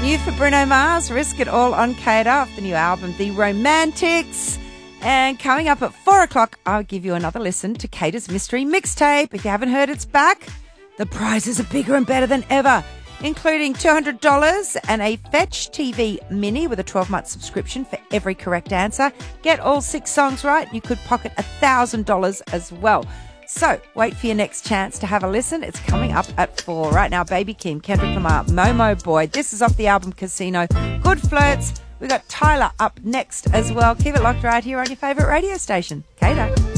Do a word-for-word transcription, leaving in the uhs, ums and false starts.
New for Bruno Mars, Risk It All on Kader off the new album, The Romantics. And coming up at four o'clock, I'll give you another listen to Kader's Mystery Mixtape. If you haven't heard, it's back. The prizes are bigger and better than ever, including two hundred dollars and a Fetch T V Mini with a twelve-month subscription for every correct answer. Get all six songs right, you could pocket one thousand dollars as well. So, wait for your next chance to have a listen. It's coming up at four. Right now, Baby Kim, Kendrick Lamar, Momo Boy. This is off the album Casino. Good Flirts. We got Tyler up next as well. Keep it locked right here on your favourite radio station, Kader.